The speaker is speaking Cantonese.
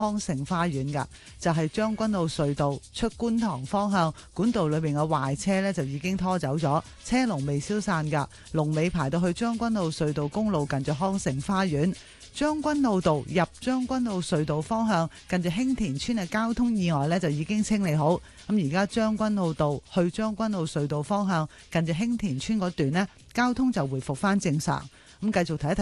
康城花園噶，就係將軍澳隧道出觀塘方向管道裏邊嘅壞車呢，就已經拖走咗，車龍未消散噶，龍尾排到去將軍澳隧道公路近住康城花園。將軍澳道入將軍澳隧道方向近住興田村嘅交通意外呢，就已經清理好，咁而家將軍澳道去將軍澳隧道方向近住興田村嗰段呢，交通就回復翻正常。咁繼續睇一睇。